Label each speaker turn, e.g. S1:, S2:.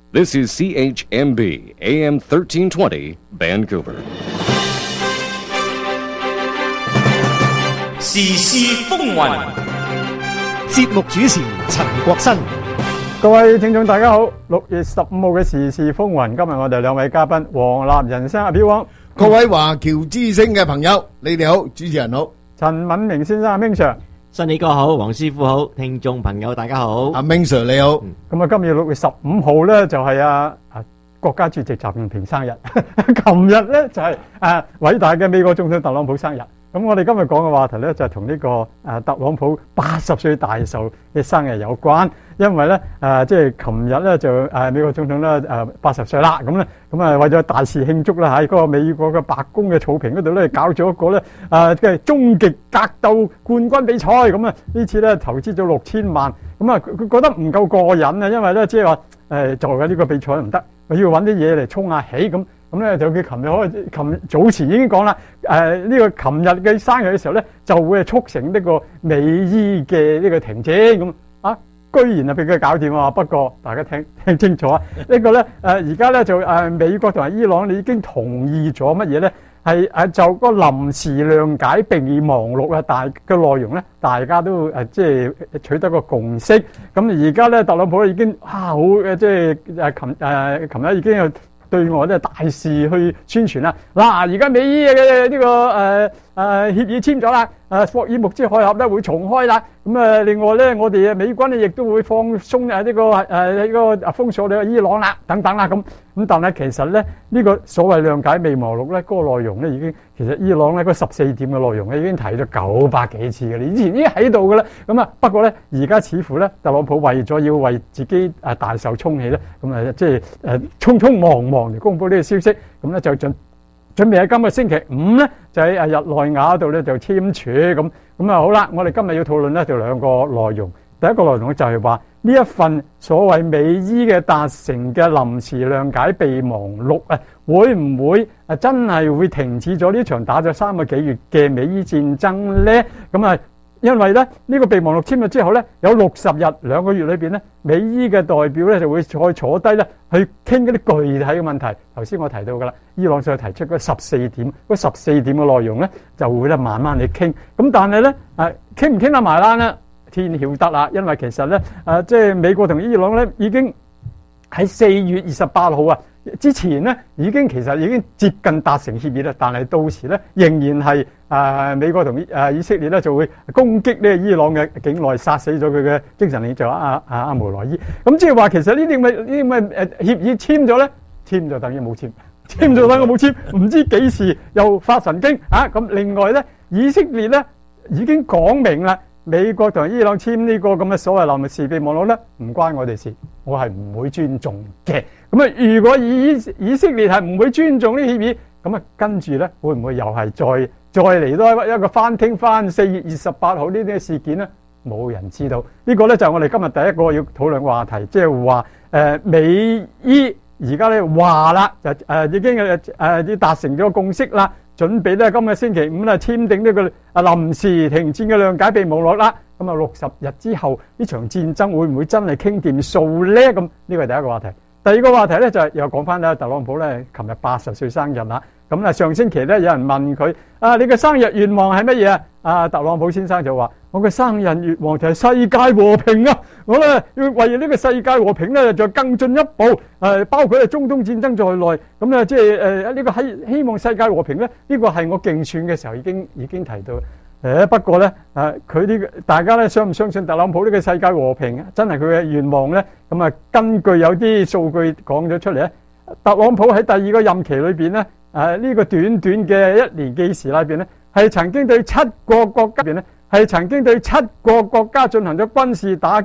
S1: This is CHMB AM 1320 Vancouver.
S2: 時事風雲，
S3: 節目主持陳國新。
S4: 各位聽眾大家好，6月15號嘅時事風雲，今日我哋兩位嘉賓，黃立人先生阿飄王，
S5: 各位華僑之聲嘅朋友，你哋好，主持人好，
S4: 陳敏明先生阿明 Sir，
S6: 新理哥好，黃師傅好，聽眾朋友大家好，
S5: 阿明 Sir 你好。
S4: 咁啊，今日6月15號咧就係國家主席習近平生日，琴日咧就係偉大嘅美國總統特朗普生日。咁我哋今日講嘅話題咧就係同呢個特朗普80歲大壽嘅生日有關，因為咧即係琴日咧就美國總統咧80歲啦，咁為咗大肆慶祝啦，喺嗰個美國嘅白宮嘅草坪嗰度咧搞咗一個咧嘅終極格鬥冠軍比賽，咁呢次咧投資咗6000萬，咁佢覺得唔夠過癮啊，因為咧即係話做嘅呢個比賽唔得，佢要揾啲嘢嚟衝下起咁咧就佢琴早前已經講啦，呢個琴日嘅生日嘅時候咧，就會促成呢個美伊嘅呢個停戰咁居然俾佢搞掂啊！不過大家聽清楚啊，呢個咧而家咧就美國同埋伊朗你已經同意咗乜嘢咧？係就個臨時諒解備忘錄啊，嘅內容咧，大家都即係取得個共識。咁而家咧，特朗普已經好即係琴日已經有對外咧大肆去宣傳啦！嗱，而家美伊嘅呢個協議簽咗啦，霍爾木茲海峽咧會重開啦。咁另外咧，我哋美軍咧亦都會放鬆呢個封鎖呢個伊朗啦，等等啦咁。但係其實咧呢個所謂諒解備忘錄咧，嗰個內容咧已經其實伊朗咧嗰14點嘅內容咧已經提咗900幾次嘅，你以前已經喺度嘅啦。不過咧而家似乎咧特朗普為咗要為自己大壽沖喜咧，即係匆匆忙忙嚟公佈呢個消息，咁咧就準備喺今個星期五咧就喺日內瓦度咧就簽署咁好啦。我哋今日要討論咧就兩個內容，第一個內容就係話呢一份所謂美伊嘅達成嘅臨時諒解備忘錄會唔會真係會停止咗呢場打咗3個幾月嘅美伊戰爭咧？因為咧呢個備忘錄簽咗之後咧，有60日2個月裏邊咧，美伊嘅代表咧就會再坐低咧去傾嗰啲具體嘅問題。頭先我提到噶啦，伊朗再提出嗰14點，嗰14點嘅內容咧就會咧慢慢嚟傾。咁但係咧傾唔傾得埋啦？天曉得啦，因為其實咧即係美國同伊朗咧已經喺4月28號之前咧其實已經接近達成協議啦，但係到時咧仍然係美國同以色列咧就會攻擊呢個伊朗嘅境內，殺死咗佢嘅精神領袖阿梅內伊。咁即係話其實呢啲咁嘅協議簽咗咧，簽就等於冇簽，簽就等於冇簽，唔知幾時又發神經咁另外咧，以色列咧已經講明啦，美國同伊朗簽呢個咁嘅所謂臨時備忘錄咧，唔關我哋事，我係唔會尊重嘅。如果以色列係唔會尊重呢協議，跟住咧會唔會又係再嚟多一個翻聽翻4月28號呢啲事件咧？冇人知道。呢個咧就係我哋今日第一個要討論嘅話題，即係話美伊而家咧話啦，就已經要達成咗共識啦，準備咧今個星期五咧簽訂呢個臨時停戰嘅諒解備忘錄啦。60日之後呢場戰爭會唔會真係傾掂數咧？呢個係第一個話題。第二個話題咧就係又講翻咧特朗普咧，琴日80歲生日啦。上星期咧有人問佢你嘅生日願望係乜嘢啊？特朗普先生就話：我嘅生日願望就係世界和平啊！我咧要為呢個世界和平咧就更進一步，包括中東戰爭在內。即係呢個希望世界和平咧，呢個係我競選嘅時候已經提到。不過咧佢大家咧相唔相信特朗普呢個世界和平真係佢嘅願望咧？根據有啲數據講咗出嚟咧，特朗普喺第2個任期裏邊咧，呢個短短嘅1年幾時裏邊咧，係曾經對7個國家進行咗軍事打擊。